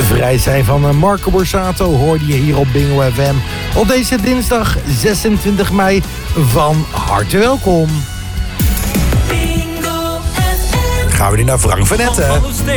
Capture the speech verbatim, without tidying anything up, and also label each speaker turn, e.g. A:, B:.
A: Vrij zijn van Marco Borsato hoorde je hier op Bingo F M. Op deze dinsdag zesentwintig mei. Van harte welkom.
B: Bingo F M.
A: Dan gaan we nu naar Frank van Etten.